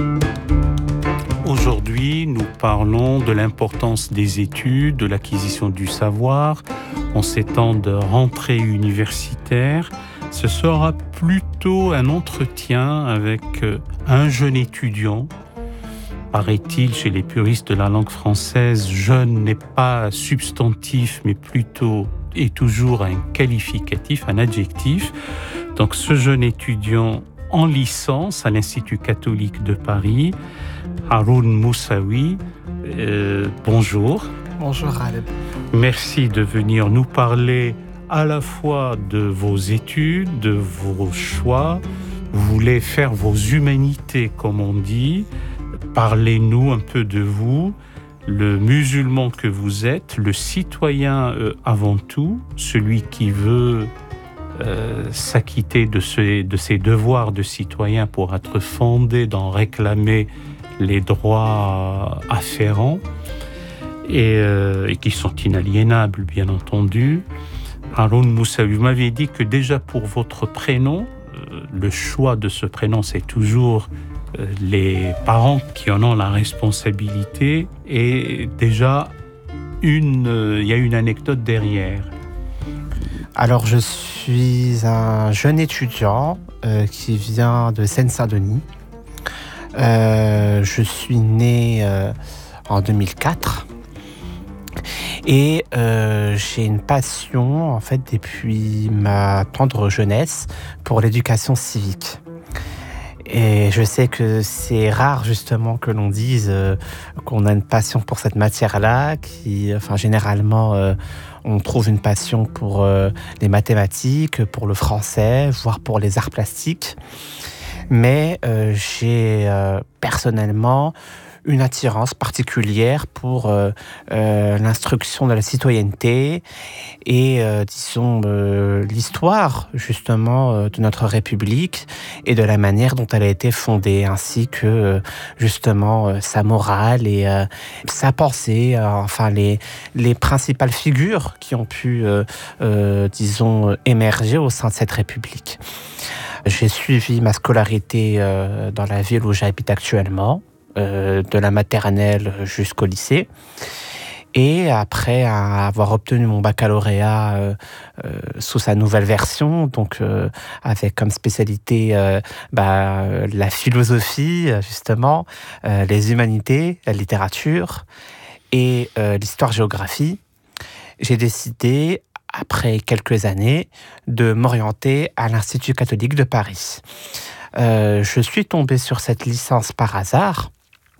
Aujourd'hui, nous parlons de l'importance des études, de l'acquisition du savoir, en ces temps de rentrée universitaire. Ce sera plutôt un entretien avec un jeune étudiant. Paraît-il, chez les puristes de la langue française, jeune n'est pas substantif, mais plutôt et toujours un qualificatif, un adjectif. Donc ce jeune étudiant en licence à l'Institut catholique de Paris, Haroun Moussaoui, bonjour. Bonjour Ghaleb. Merci de venir nous parler à la fois de vos études, de vos choix. Vous voulez faire vos humanités, comme on dit. Parlez-nous un peu de vous, le musulman que vous êtes, le citoyen avant tout, celui qui veut s'acquitter de ses devoirs de citoyen pour être fondé d'en réclamer les droits afférents et qui sont inaliénables, bien entendu. Haroun Moussaoui, vous m'aviez dit que déjà pour votre prénom, le choix de ce prénom, c'est toujours les parents qui en ont la responsabilité, et déjà il y a une anecdote derrière. Alors je suis un jeune étudiant qui vient de Seine-Saint-Denis. Je suis né en 2004 et j'ai une passion en fait depuis ma tendre jeunesse pour l'éducation civique. Et je sais que c'est rare justement que l'on dise qu'on a une passion pour cette matière-là, généralement on trouve une passion pour les mathématiques, pour le français, voire pour les arts plastiques. Mais j'ai personnellement une attirance particulière pour l'instruction de la citoyenneté et l'histoire justement de notre République et de la manière dont elle a été fondée, ainsi que justement sa morale et sa pensée, les principales figures qui ont pu émerger au sein de cette République. J'ai suivi ma scolarité dans la ville où j'habite actuellement, de la maternelle jusqu'au lycée. Et après avoir obtenu mon baccalauréat sous sa nouvelle version, donc avec comme spécialité la philosophie, justement, les humanités, la littérature et l'histoire-géographie, j'ai décidé, après quelques années, de m'orienter à l'Institut catholique de Paris. Je suis tombé sur cette licence par hasard.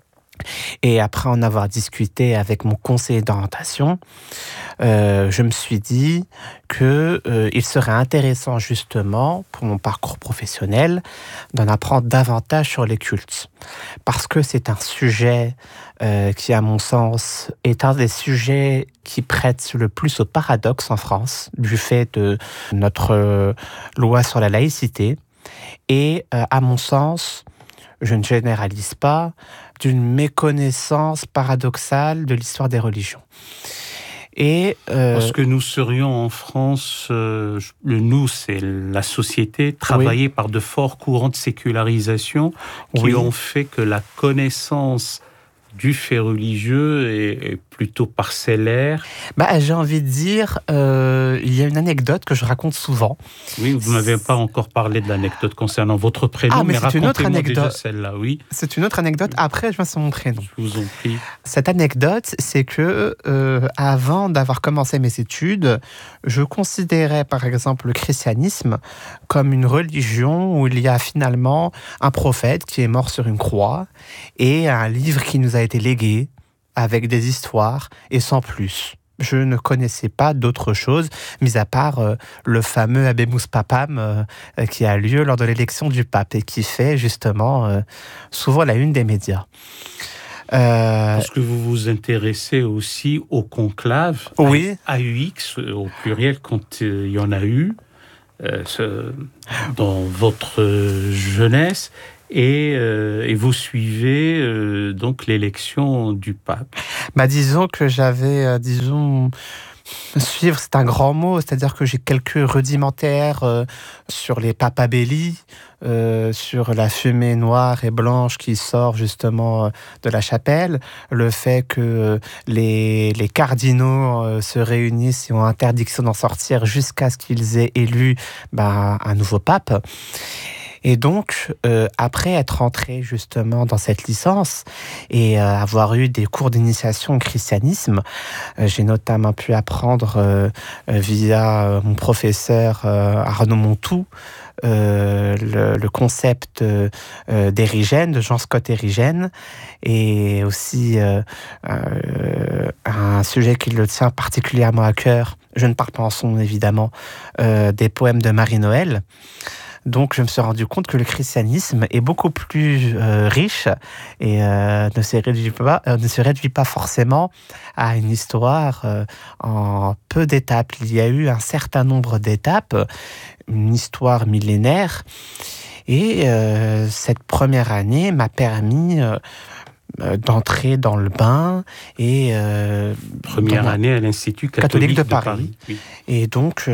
Et après en avoir discuté avec mon conseiller d'orientation, je me suis dit qu'il serait intéressant justement pour mon parcours professionnel d'en apprendre davantage sur les cultes. Parce que c'est un sujet qui, à mon sens, est un des sujets qui prête le plus au paradoxe en France, du fait de notre loi sur la laïcité. Et à mon sens, je ne généralise pas, d'une méconnaissance paradoxale de l'histoire des religions. Parce que nous serions en France, le nous, c'est la société, travaillée par de forts courants de sécularisation qui ont fait que la connaissance du fait religieux est plutôt parcellaire. J'ai envie de dire, il y a une anecdote que je raconte souvent. Oui, vous ne m'avez pas encore parlé de l'anecdote concernant votre prénom, mais c'est une autre anecdote. Déjà celle-là, oui. C'est une autre anecdote, après je viens sur mon prénom. Je vous en prie. Cette anecdote, c'est que avant d'avoir commencé mes études, je considérais par exemple le christianisme comme une religion où il y a finalement un prophète qui est mort sur une croix et un livre qui nous a été légué avec des histoires et sans plus. Je ne connaissais pas d'autre chose, mis à part le fameux Habemus Papam qui a lieu lors de l'élection du pape et qui fait justement souvent la une des médias. Parce que vous vous intéressez aussi au conclave, AUX au pluriel quand il y en a eu, dans votre jeunesse. Et vous suivez donc l'élection du pape. Disons que j'avais, Suivre, c'est un grand mot, c'est-à-dire que j'ai quelques rudimentaires sur les papabellis, sur la fumée noire et blanche qui sort justement de la chapelle, le fait que les cardinaux se réunissent et ont interdiction d'en sortir jusqu'à ce qu'ils aient élu un nouveau pape. Et donc, après être entré justement dans cette licence et avoir eu des cours d'initiation au christianisme, j'ai notamment pu apprendre via mon professeur Arnaud Montou le concept d'Érigène, de Jean-Scott Érigène, et aussi un sujet qui le tient particulièrement à cœur, je ne parle pas en son évidemment, des poèmes de Marie-Noël. Donc, je me suis rendu compte que le christianisme est beaucoup plus riche et ne se réduit pas forcément à une histoire en peu d'étapes. Il y a eu un certain nombre d'étapes, une histoire millénaire. Et cette première année m'a permis d'entrer dans le bain et première année à l'Institut catholique de Paris. Oui. Et donc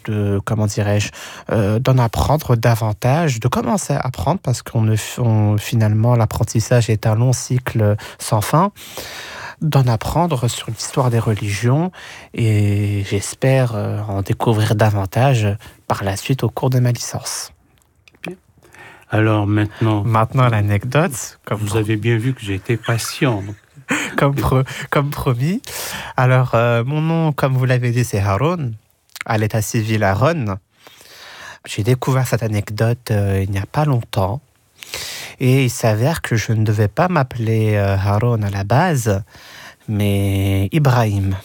d'en apprendre davantage, de commencer à apprendre parce finalement l'apprentissage est un long cycle sans fin, d'en apprendre sur l'histoire des religions et j'espère en découvrir davantage par la suite au cours de ma licence. Alors maintenant l'anecdote. Vous avez bien vu que j'ai été patient. Comme promis. Alors, mon nom, comme vous l'avez dit, c'est Haroun, à l'état civil Aaron. J'ai découvert cette anecdote il n'y a pas longtemps. Et il s'avère que je ne devais pas m'appeler Haroun à la base, mais Ibrahim.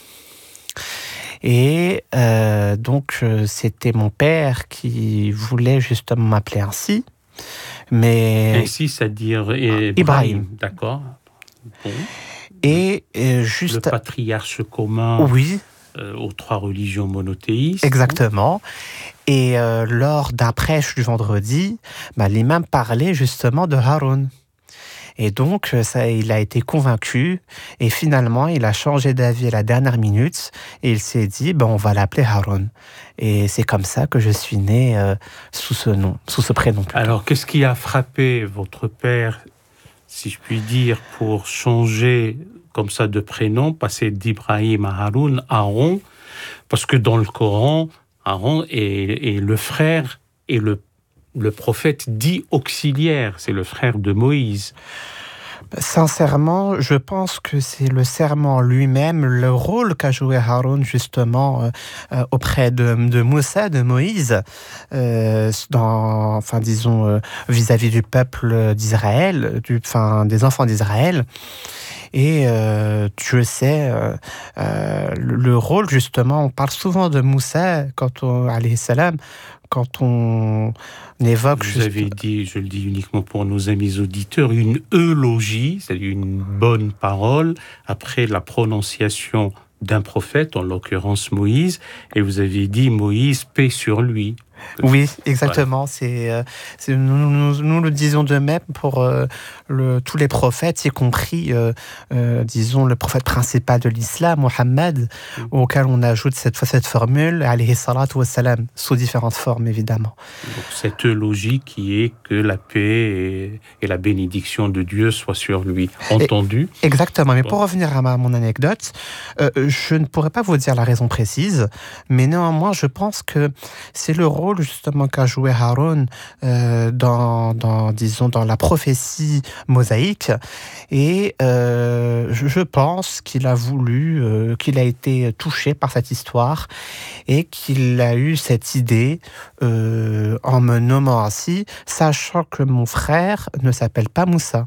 Et donc, c'était mon père qui voulait justement m'appeler ainsi. Mais ainsi, c'est-à-dire Ibrahim. D'accord. Bon. Et juste le patriarche commun aux trois religions monothéistes. Exactement. Et lors d'un prêche du vendredi, l'imam parlait justement de Haroun. Et donc, il a été convaincu et finalement, il a changé d'avis à la dernière minute et il s'est dit, on va l'appeler Haroun. Et c'est comme ça que je suis né sous ce prénom. Alors, qu'est-ce qui a frappé votre père, si je puis dire, pour changer comme ça de prénom, passer d'Ibrahim à Haroun, Aaron, parce que dans le Coran, Aaron est le frère et le prophète dit auxiliaire, c'est le frère de Moïse. Sincèrement, je pense que c'est le serment lui-même, le rôle qu'a joué Haroun justement auprès de Moussa, de Moïse, vis-à-vis du peuple d'Israël, des enfants d'Israël. Et je sais, le rôle justement, on parle souvent de Moussa alayhi salam, quand on évoque... Vous avez dit, je le dis uniquement pour nos amis auditeurs, une eulogie, c'est-à-dire une bonne parole, après la prononciation d'un prophète, en l'occurrence Moïse, et vous avez dit Moïse, paix sur lui. Oui, exactement. Voilà. Nous le disons de même pour tous les prophètes, y compris, disons, le prophète principal de l'islam, Mohammed, auquel on ajoute cette formule, alayhi salatu wassalam, sous différentes formes, évidemment. Donc, cette eulogie qui est que la paix et la bénédiction de Dieu soient sur lui. Entendu ? Exactement. Mais pour revenir à mon anecdote, je ne pourrais pas vous dire la raison précise, mais néanmoins, je pense que c'est le rôle justement qu'a joué Haroun dans la prophétie mosaïque et je pense qu'il a voulu, qu'il a été touché par cette histoire et qu'il a eu cette idée en me nommant ainsi, sachant que mon frère ne s'appelle pas Moussa.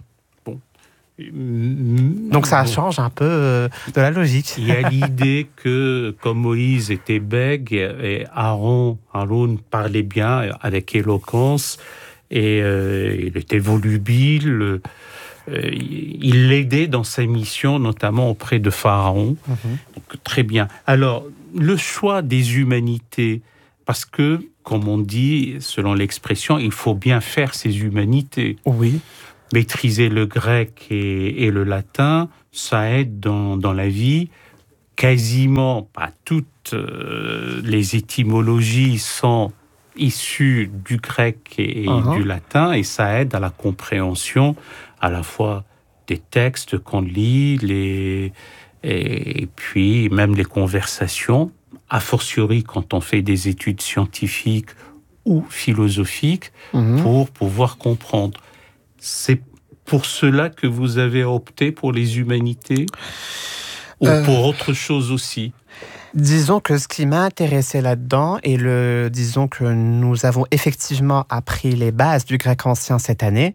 Donc ça change un peu de la logique. Il y a l'idée que, comme Moïse était bègue, et Haroun parlait bien, avec éloquence, et il était volubile, il l'aidait dans sa mission, notamment auprès de Pharaon. Donc, très bien. Alors, le choix des humanités, parce que, comme on dit, selon l'expression, il faut bien faire ses humanités. Oui. Maîtriser le grec et le latin, ça aide dans la vie, quasiment pas toutes les étymologies sont issues du grec et du latin, et ça aide à la compréhension à la fois des textes qu'on lit, et puis même les conversations, a fortiori quand on fait des études scientifiques ou philosophiques, pour pouvoir comprendre. C'est pour cela que vous avez opté pour les humanités ou pour autre chose aussi? Disons que ce qui m'a intéressé là-dedans, et disons que nous avons effectivement appris les bases du grec ancien cette année,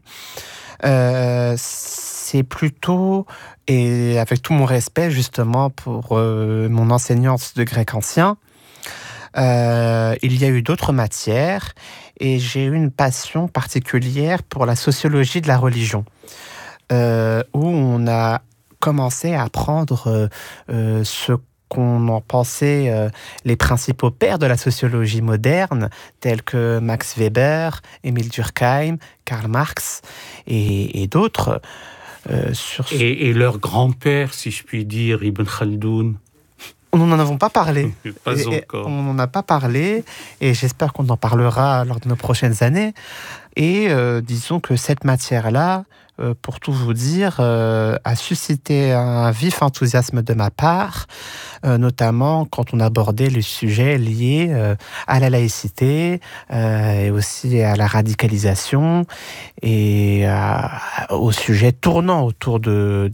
c'est plutôt, et avec tout mon respect justement pour mon enseignante de grec ancien, il y a eu d'autres matières, et j'ai eu une passion particulière pour la sociologie de la religion, où on a commencé à apprendre ce qu'on en pensait les principaux pères de la sociologie moderne, tels que Max Weber, Émile Durkheim, Karl Marx et d'autres. Et leur grand-père, si je puis dire, Ibn Khaldoun? Nous n'en avons pas parlé. Pas encore. On n'en a pas parlé, et j'espère qu'on en parlera lors de nos prochaines années. Et disons que cette matière-là, pour tout vous dire, a suscité un vif enthousiasme de ma part, notamment quand on abordait les sujets liés à la laïcité, et aussi à la radicalisation, et aux sujets tournant autour de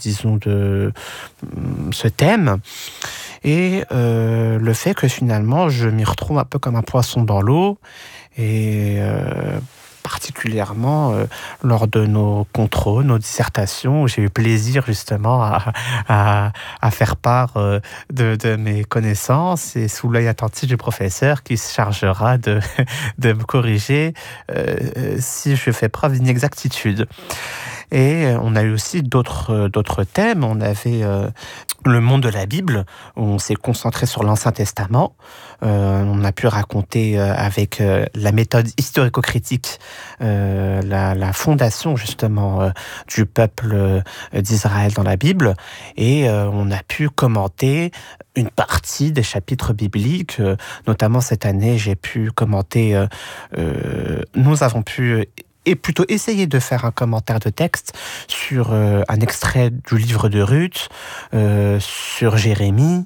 ce thème. Et le fait que finalement je m'y retrouve un peu comme un poisson dans l'eau, et particulièrement lors de nos contrôles, nos dissertations, où j'ai eu plaisir justement à faire part de mes connaissances, et sous l'œil attentif du professeur qui se chargera de me corriger si je fais preuve d'inexactitude. Et on a eu aussi d'autres thèmes. On avait le monde de la Bible, où on s'est concentré sur l'Ancien Testament. On a pu raconter avec la méthode historico-critique la fondation justement du peuple d'Israël dans la Bible. Et on a pu commenter une partie des chapitres bibliques. Notamment cette année, j'ai pu commenter... nous avons pu... et plutôt essayer de faire un commentaire de texte sur un extrait du livre de Ruth, sur Jérémie,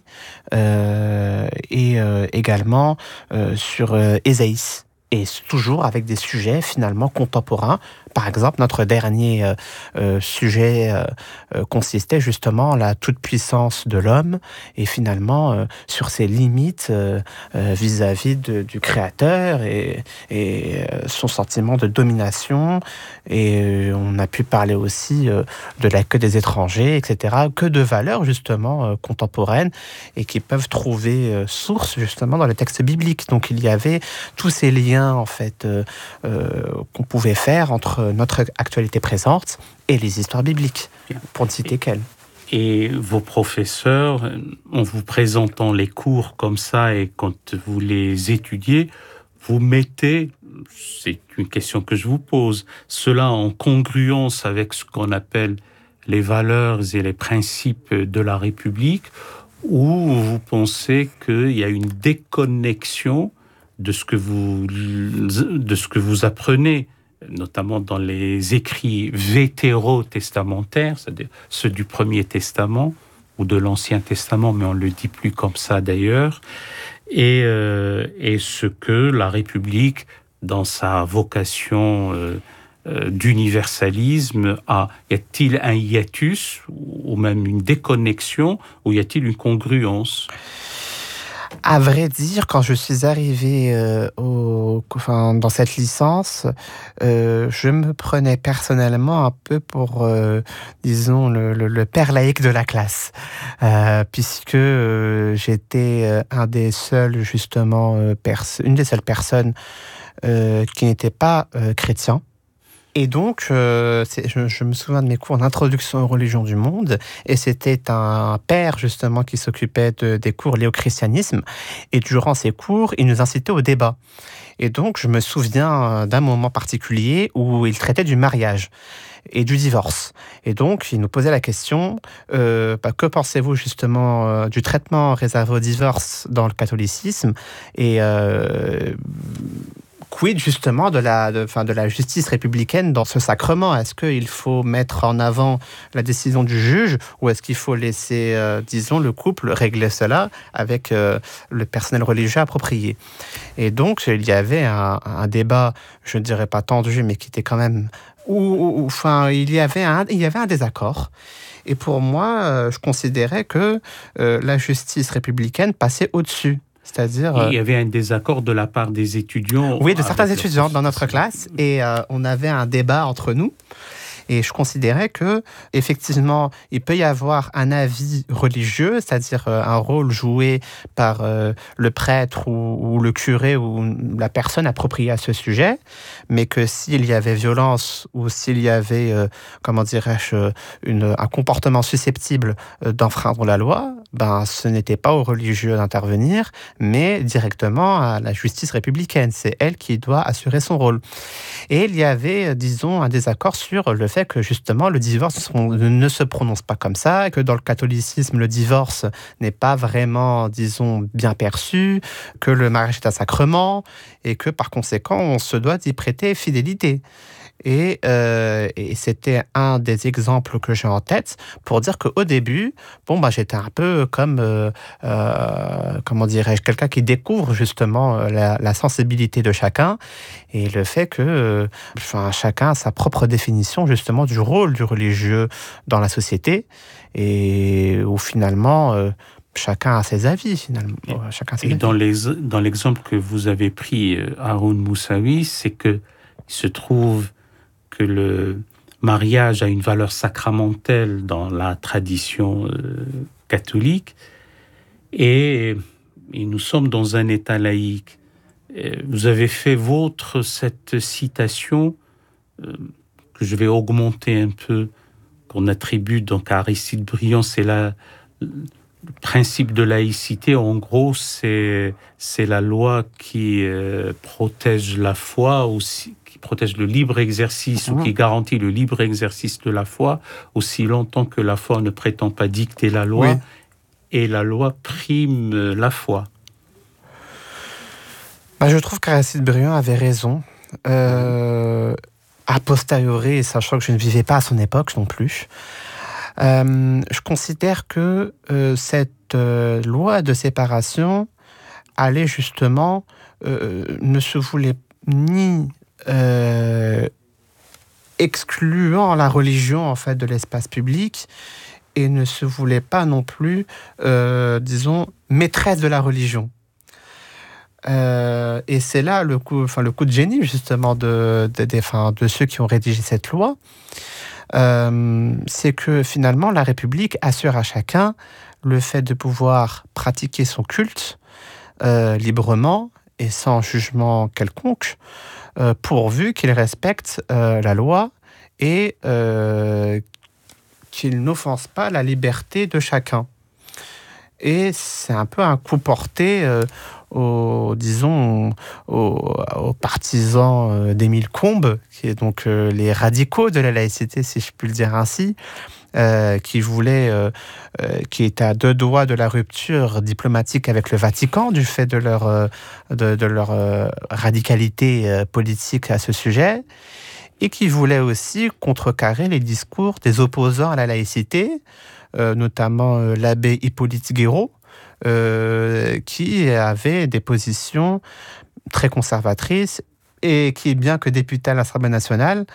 et également sur Ésaïe. Et toujours avec des sujets finalement contemporains. Par exemple, notre dernier sujet consistait justement à la toute-puissance de l'homme, et finalement sur ses limites vis-à-vis du Créateur, et son sentiment de domination. Et on a pu parler aussi de l'accueil des étrangers, etc. Que de valeurs justement contemporaines, et qui peuvent trouver source justement dans les textes bibliques. Donc il y avait tous ces liens en fait qu'on pouvait faire entre notre actualité présente et les histoires bibliques, pour ne citer qu'elles. Et vos professeurs, en vous présentant les cours comme ça, et quand vous les étudiez, vous mettez, c'est une question que je vous pose, cela en congruence avec ce qu'on appelle les valeurs et les principes de la République, ou vous pensez qu'il y a une déconnexion de ce que vous apprenez, notamment dans les écrits vétérotestamentaires, c'est-à-dire ceux du Premier Testament ou de l'Ancien Testament, mais on ne le dit plus comme ça d'ailleurs, et ce que la République, dans sa vocation d'universalisme, a. Y a-t-il un hiatus, ou même une déconnexion, ou y a-t-il une congruence ? À vrai dire, quand je suis arrivé dans cette licence, je me prenais personnellement un peu pour, disons, le père laïque de la classe, puisque j'étais un des seuls, justement, une des seules personnes qui n'était pas chrétien. Et donc, je me souviens de mes cours d'introduction aux religions du monde, et c'était un père, justement, qui s'occupait des cours liés au christianisme, et durant ces cours, il nous incitait au débat. Et donc, je me souviens d'un moment particulier où il traitait du mariage. et du divorce. Et donc, il nous posait la question, que pensez-vous justement du traitement réservé au divorce dans le catholicisme et quid justement de la justice républicaine dans ce sacrement? Est-ce qu'il faut mettre en avant la décision du juge ou est-ce qu'il faut laisser, disons, le couple régler cela avec le personnel religieux approprié? Et donc, il y avait un débat, je ne dirais pas tendu, mais qui était quand même... il y avait un désaccord. Et pour moi, je considérais que la justice républicaine passait au-dessus. C'est-à-dire, il y avait un désaccord de la part des étudiants. Oui, de certains étudiants dans notre classe. Et on avait un débat entre nous. Et je considérais que, effectivement, il peut y avoir un avis religieux, c'est-à-dire un rôle joué par le prêtre ou le curé ou la personne appropriée à ce sujet, mais que s'il y avait violence ou s'il y avait, un comportement susceptible d'enfreindre la loi, ce n'était pas aux religieux d'intervenir, mais directement à la justice républicaine. C'est elle qui doit assurer son rôle. Et il y avait, disons, un désaccord sur le fait que justement le divorce ne se prononce pas comme ça, et que dans le catholicisme, le divorce n'est pas vraiment, disons, bien perçu, que le mariage est un sacrement, et que par conséquent, on se doit d'y prêter fidélité. Et c'était un des exemples que j'ai en tête pour dire qu'au début, j'étais un peu comme, quelqu'un qui découvre justement la sensibilité de chacun et le fait que chacun a sa propre définition justement du rôle du religieux dans la société et où finalement... chacun a ses avis, finalement. Dans l'exemple que vous avez pris, Haroun Moussaoui, c'est qu'il se trouve que le mariage a une valeur sacramentelle dans la tradition catholique et nous sommes dans un État laïque. Vous avez fait vôtre cette citation que je vais augmenter un peu, qu'on attribue donc à Aristide Briand, c'est le principe de laïcité. En gros, c'est la loi qui protège la foi aussi, qui protège le libre exercice ou qui garantit le libre exercice de la foi aussi longtemps que la foi ne prétend pas dicter la loi et la loi prime la foi. Je trouve qu'Aristide Briand avait raison. A posteriori, sachant que je ne vivais pas à son époque non plus, je considère que cette loi de séparation allait justement, ne se voulait ni excluant la religion en fait de l'espace public et ne se voulait pas non plus, disons, maîtresse de la religion. Et c'est là le coup de génie justement de ceux qui ont rédigé cette loi. C'est que finalement la République assure à chacun le fait de pouvoir pratiquer son culte librement et sans jugement quelconque, pourvu qu'il respecte la loi et qu'il n'offense pas la liberté de chacun. Et c'est un peu un coup porté aux partisans d'Émile Combes, qui est donc les radicaux de la laïcité, si je puis le dire ainsi, qui étaient à deux doigts de la rupture diplomatique avec le Vatican du fait de leur radicalité politique à ce sujet, et qui voulaient aussi contrecarrer les discours des opposants à la laïcité, notamment l'abbé Hippolyte Guéraud, qui avait des positions très conservatrices et qui, bien que député à l'Assemblée nationale,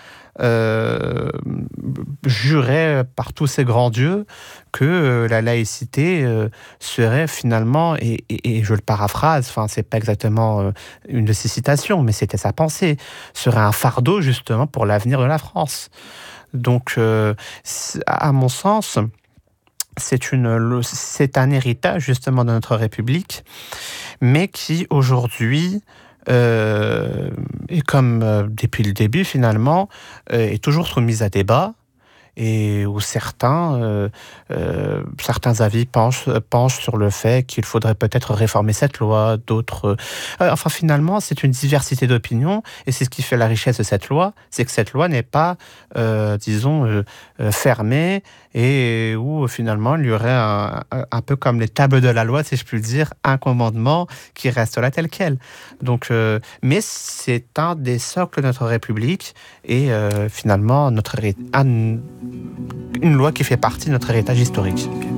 jurait par tous ses grands dieux que la laïcité serait finalement, et je le paraphrase, c'est pas exactement une de ses citations, mais c'était sa pensée, serait un fardeau justement pour l'avenir de la France. Donc, à mon sens, c'est un héritage justement de notre République, mais qui aujourd'hui, et comme depuis le début finalement, est toujours soumise à débat et où certains avis penchent sur le fait qu'il faudrait peut-être réformer cette loi, d'autres... enfin, finalement, c'est une diversité d'opinions, et c'est ce qui fait la richesse de cette loi, c'est que cette loi n'est pas, fermée, et où finalement il y aurait un peu comme les tables de la loi, si je puis dire, un commandement qui reste là tel quel. Donc, mais c'est un des socles de notre République, et finalement une loi qui fait partie de notre héritage historique.